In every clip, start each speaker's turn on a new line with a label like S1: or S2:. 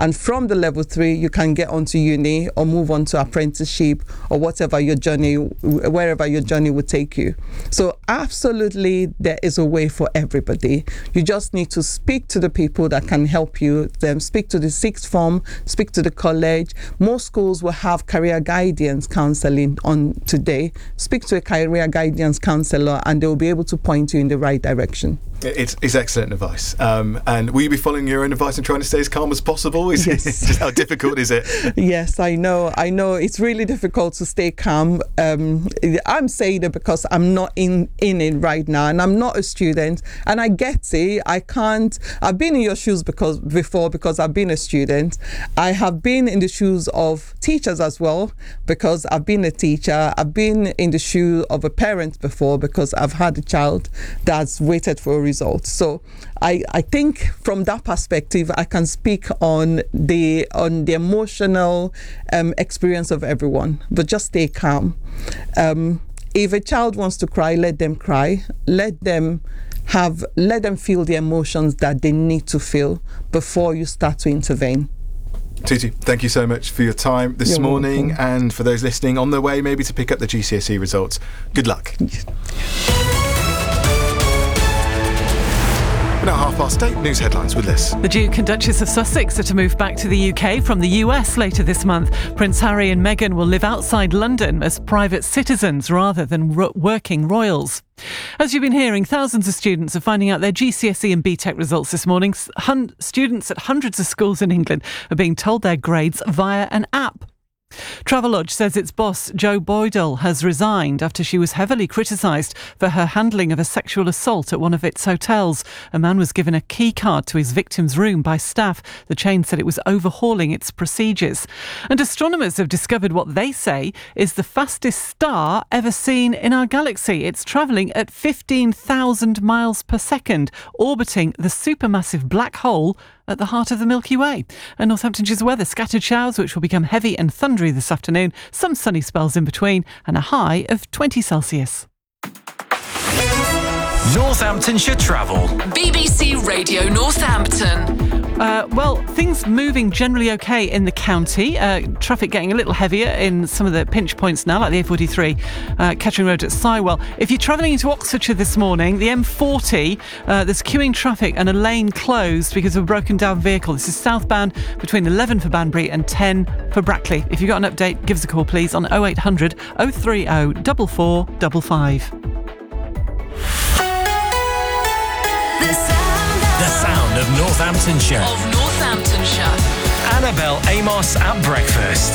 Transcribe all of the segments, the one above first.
S1: And from the level 3, you can get onto uni or move on to apprenticeship or wherever your journey would take you. So absolutely, there is a way for everybody. You just need to speak to the people that can help you. Then speak to the sixth form, speak to the college. Most schools will have career guidance counselling on today. Speak to a career guidance counsellor and they will be able to point you in the right direction.
S2: It's excellent advice. And will you be following your own advice and trying to stay as calm as possible?
S1: Yes.
S2: Just how difficult is it?
S1: Yes, I know. It's really difficult to stay calm. I'm saying it because I'm not in it right now, and I'm not a student, and I get it. I've been in your shoes before because I've been a student. I have been in the shoes of teachers as well because I've been a teacher. I've been in the shoe of a parent before because I've had a child that's waited for a result. So I think from that perspective, I can speak on the emotional experience of everyone, but just stay calm. If a child wants to cry, let them cry. Let them feel the emotions that they need to feel before you start to intervene.
S2: Tutu, thank you so much for your time this morning.
S1: Welcome.
S2: And for those listening on their way maybe to pick up the GCSE results, good luck. Now 8:30, news headlines with Liz.
S3: The Duke and Duchess of Sussex are to move back to the UK from the US later this month. Prince Harry and Meghan will live outside London as private citizens rather than working royals. As you've been hearing, thousands of students are finding out their GCSE and BTEC results this morning. Students at hundreds of schools in England are being told their grades via an app. Travelodge says its boss, Jo Boydell, has resigned after she was heavily criticised for her handling of a sexual assault at one of its hotels. A man was given a key card to his victim's room by staff. The chain said it was overhauling its procedures. And astronomers have discovered what they say is the fastest star ever seen in our galaxy. It's travelling at 15,000 miles per second, orbiting the supermassive black hole at the heart of the Milky Way. And Northamptonshire's weather: scattered showers which will become heavy and thundery this afternoon, some sunny spells in between, and a high of 20 Celsius.
S4: Northamptonshire Travel.
S5: BBC Radio Northampton.
S3: Well, things moving generally okay in the county. Traffic getting a little heavier in some of the pinch points now, like the A43, Kettering Road at Sywell. If you're travelling into Oxfordshire this morning, the M40, there's queuing traffic and a lane closed because of a broken down vehicle. This is southbound between 11 for Banbury and 10 for Brackley. If you've got an update, give us a call, please, on 0800 030 4455.
S4: The sound of Northamptonshire. Annabelle Amos at breakfast.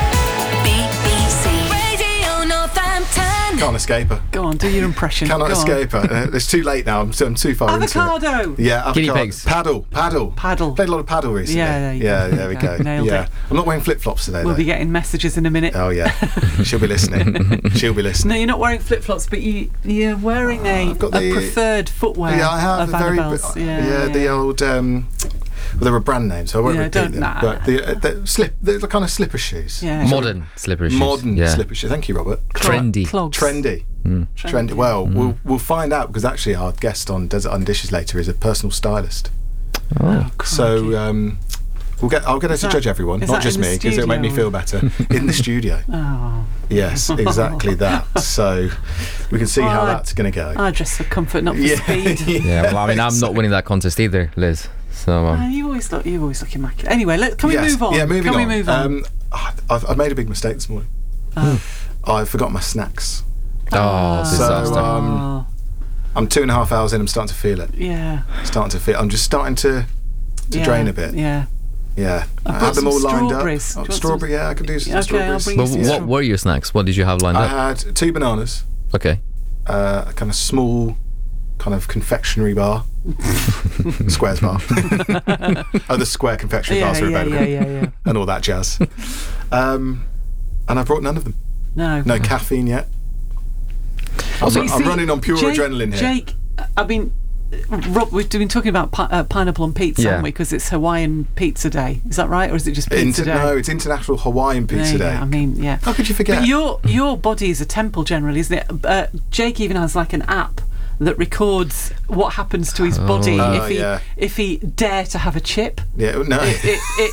S5: BBC Radio Northampton.
S2: Can't escape her.
S3: Go on, do your impression.
S2: Cannot escape her. It's too late now. I'm too far into it.
S3: Avocado!
S2: Yeah, avocado.
S6: Guinea pigs.
S2: Paddle.
S3: Paddle.
S2: Played a lot of paddle recently.
S3: Yeah,
S2: there we go.
S3: Nailed it.
S2: I'm not wearing flip-flops today,
S3: We'll
S2: though.
S3: be getting messages in a minute.
S2: Oh, yeah. She'll be listening.
S3: No, you're not wearing flip-flops, but you're wearing a preferred footwear of Annabelle's.
S2: The old... well, they were brand names, so I won't repeat them. But the kind of slipper shoes.
S3: Yeah.
S6: Modern slipper shoes.
S2: Slipper shoes. Thank you, Robert.
S6: Trendy.
S3: Clogs.
S2: Trendy. Well, we'll find out, because actually our guest on Desert Island Dishes later is a personal stylist.
S6: Oh.
S2: So I'll get her to judge everyone, not just me, because it'll make me feel better. In the studio.
S3: Oh.
S2: Yes, exactly that. So we can see how that's going to go.
S3: I dress for comfort, not for speed.
S6: Yeah, well, I mean, I'm not winning that contest either, Liz. So
S3: you always look immaculate. Anyway, can we move on?
S2: Yeah, moving on.
S3: Can we move on?
S2: I've made a big mistake this morning. I forgot my snacks.
S6: Disaster.
S2: So I'm 2.5 hours in. I'm starting to feel it.
S3: Yeah.
S2: I'm just starting to drain a bit.
S3: Yeah.
S2: Yeah. I
S3: got
S2: had them all lined
S3: strawberries.
S2: up. Strawberry, I could do some strawberries.
S3: I'll bring you
S6: What were your snacks? What did you have lined up?
S2: I had 2 bananas.
S6: Okay.
S2: A kind of small, kind of confectionery bar. Squares bar. The square confectionery bars are available.
S3: Yeah.
S2: And all that jazz. And I brought none of them. No caffeine yet. I'm running on pure adrenaline here.
S3: Jake, I mean, Rob, we've been talking about pineapple on pizza, haven't we? Because it's Hawaiian Pizza Day. Is that right, or is it just Pizza Day?
S2: No, it's International Hawaiian Pizza Day.
S3: I mean, yeah.
S2: How could you forget?
S3: But your body is a temple, generally, isn't it? Jake even has like an app that records what happens to his body if he dare to have a chip.
S2: Yeah, no.
S3: It